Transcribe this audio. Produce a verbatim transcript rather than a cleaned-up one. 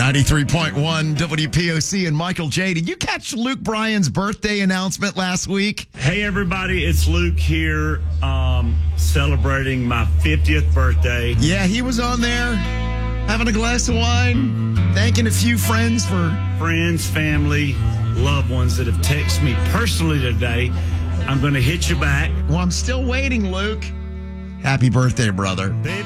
ninety-three point one W P O C and Michael J. Did you catch Luke Bryan's birthday announcement last week? Hey, everybody. It's Luke here, um, celebrating my fiftieth birthday. Yeah, he was on there having a glass of wine, thanking a few friends for... Friends, family, loved ones that have texted me personally today. I'm going to hit you back. Well, I'm still waiting, Luke. Happy birthday, brother.